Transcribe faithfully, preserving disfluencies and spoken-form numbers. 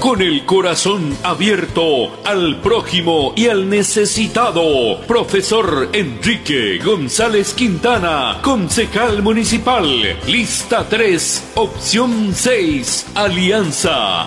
con el corazón abierto al prójimo y al necesitado. Profesor Enrique González Quintana, concejal municipal. Lista tres, opción seis, Alianza.